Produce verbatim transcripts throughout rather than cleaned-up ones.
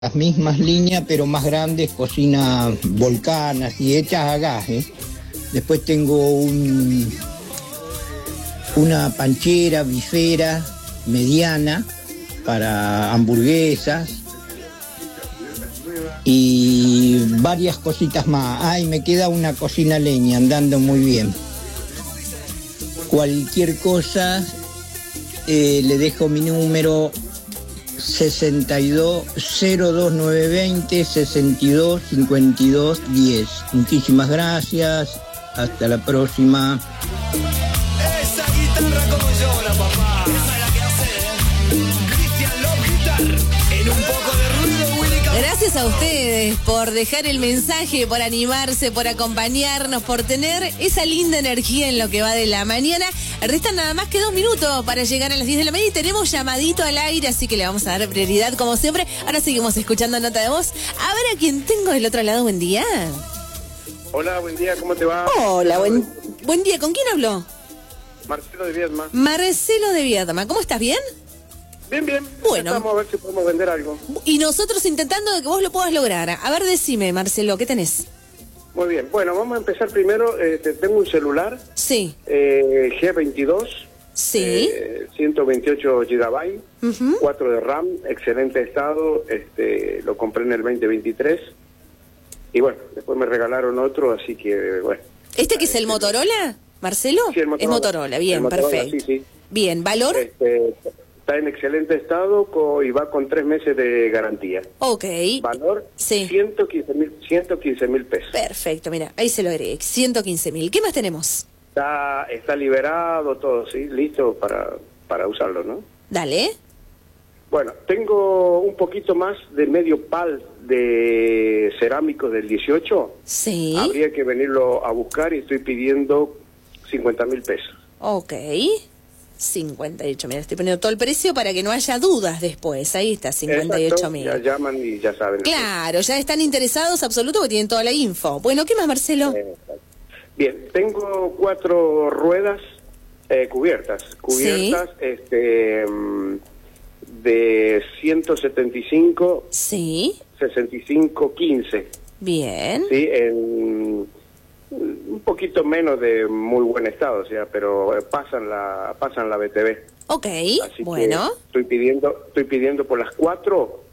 las mismas líneas, pero más grandes, cocina volcanas y hechas a gas, ¿eh? Después tengo un, una panchera, bifera, mediana, para hamburguesas y varias cositas más. Ay, me queda una cocina leña andando muy bien. Cualquier cosa, eh, le dejo mi número sesenta y dos cero dos nueve veinte sesenta y dos cincuenta y dos diez. Muchísimas gracias. Hasta la próxima. Esa guitarra como llora, papá. Esa es la que hace, ¿eh? Cristian Love Guitar. En un poco de ruido, Willy Cam- Gracias a ustedes por dejar el mensaje, por animarse, por acompañarnos, por tener esa linda energía en lo que va de la mañana. Restan nada más que dos minutos para llegar a las diez de la mañana y tenemos llamadito al aire, así que le vamos a dar prioridad como siempre. Ahora seguimos escuchando nota de voz. A ver a quién tengo del otro lado. Buen día. Hola, buen día, ¿cómo te va? Hola, buen, buen día. ¿Con quién habló? Marcelo de Viedma. Marcelo de Viedma. ¿Cómo estás? ¿Bien? Bien, bien. Bueno. Vamos a ver si podemos vender algo. Y nosotros intentando de que vos lo puedas lograr. A ver, decime, Marcelo, ¿qué tenés? Muy bien. Bueno, vamos a empezar primero. Este, tengo un celular. Sí. Eh, G veintidós. Sí. Eh, ciento veintiocho gigabytes. Uh-huh. cuatro de RAM. Excelente estado. Este, lo compré en el veinte veintitrés. Y bueno, después me regalaron otro, así que bueno. ¿Este que es el Motorola, Marcelo? Sí, el Motorola. Es Motorola, bien, El Motorola, perfecto. sí, sí. Bien, ¿valor? Este, está en excelente estado co- y va con tres meses de garantía. Ok. Valor Sí. ciento quince mil ciento quince mil pesos. Perfecto, mira, ahí se lo agregué, ciento quince mil. ¿Qué más tenemos? Está está liberado todo, sí, listo para para usarlo, ¿no? Dale. Bueno, tengo un poquito más de medio pal de cerámico del dieciocho. Sí. Habría que venirlo a buscar y estoy pidiendo cincuenta mil pesos. Ok. cincuenta y ocho mil. Estoy poniendo todo el precio para que no haya dudas después. Ahí está, cincuenta y ocho mil. Ya llaman y ya saben. Claro, ya están interesados, absoluto, porque tienen toda la info. Bueno, ¿qué más, Marcelo? Eh, Bien, tengo cuatro ruedas eh, cubiertas. Cubiertas este mm, de ciento setenta y cinco, Sí. sesenta y cinco, quince. Bien. Sí, en un poquito menos de muy buen estado, o sea, pero eh, pasan la pasan la B T V. Ok, Así bueno. que estoy pidiendo estoy pidiendo por las cuatro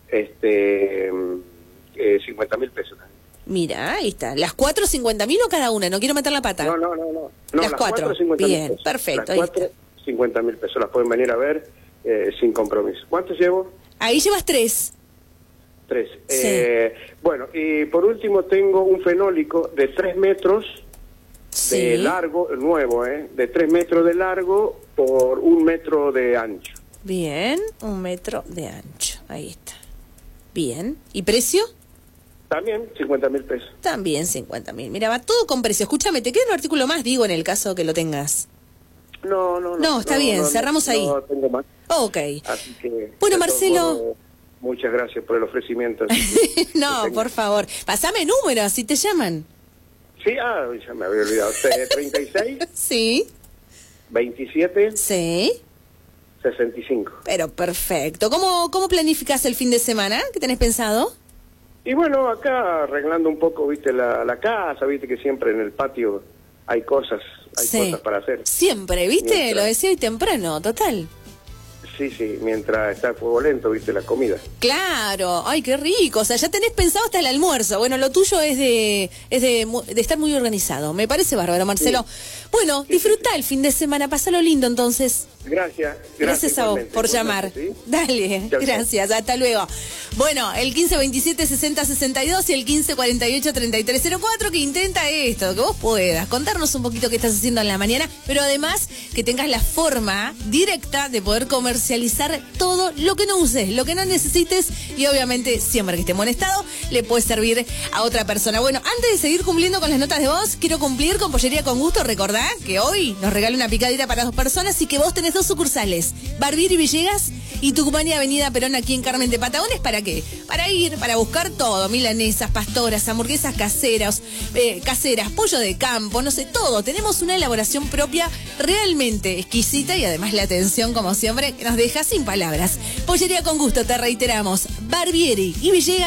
este mm, eh, cincuenta mil pesos. Mira, ahí está. ¿Las cuatro, cincuenta mil o cada una? No quiero meter la pata. No, no, no, no. no Las cuatro. cincuenta mil Bien, pesos. perfecto, Las ahí cuatro, está. cincuenta mil pesos. Las pueden venir a ver eh, sin compromiso. ¿Cuántos llevo? Ahí llevas tres. Tres. Sí. Eh, bueno, y por último tengo un fenólico de tres metros Sí. de largo, nuevo, ¿eh? De tres metros de largo por un metro de ancho. Bien, un metro de ancho. Ahí está. Bien. ¿Y precio? También cincuenta mil pesos. También cincuenta mil. Mira, va todo con precio. Escúchame, ¿te queda un artículo más? Digo, en el caso que lo tengas. No, no, no. No, está bien, cerramos no, ahí. No tengo más. Ok. Así que... Bueno, de Marcelo. todos modos, muchas gracias por el ofrecimiento. No, por favor. Pasame números, si te llaman. Sí, ah, ya me había olvidado. treinta y seis, Sí. veintisiete, Sí. sesenta y cinco. Pero perfecto. ¿Cómo, cómo planificás el fin de semana? ¿Qué tenés pensado? Y bueno, acá arreglando un poco, viste, la, la casa, viste que siempre en el patio hay cosas, hay Sí. cosas para hacer. Siempre, ¿viste? Mientras- Lo decía hoy temprano, total. Sí, sí, mientras está el fuego lento, viste, la comida. Claro, ay, qué rico. O sea, ya tenés pensado hasta el almuerzo. Bueno, lo tuyo es de es de, mu- de estar muy organizado. Me parece bárbaro, Marcelo. Bueno, Sí, disfrutá sí, sí. el fin de semana, pasalo lindo entonces. Gracias. Gracias, a vos igualmente, por igualmente, llamar. ¿sí? Dale, Chau, chau. gracias, hasta luego. Bueno, el quince veintisiete sesenta sesenta y dos y el quince cuarenta y ocho treinta y tres cero cuatro que intenta esto, que vos puedas contarnos un poquito qué estás haciendo en la mañana, pero además que tengas la forma directa de poder comercializar todo lo que no uses, lo que no necesites y obviamente siempre que esté en buen estado le puede servir a otra persona. Bueno, antes de seguir cumpliendo con las notas de voz, quiero cumplir con Pollería con Gusto. Recordá que hoy nos regala una picadita para dos personas y que vos tenés dos sucursales, Barbir y Villegas y Tucumán y Avenida Perón aquí en Carmen de Patagones. ¿Para qué? Para ir, para buscar todo, milanesas, pastoras, hamburguesas caseras, eh, caseras, pollo de campo, no sé, todo. Tenemos una elaboración propia realmente exquisita y además la atención, como siempre, que nos deja sin palabras. Pollería con Gusto, te reiteramos. Barbieri y Villegas.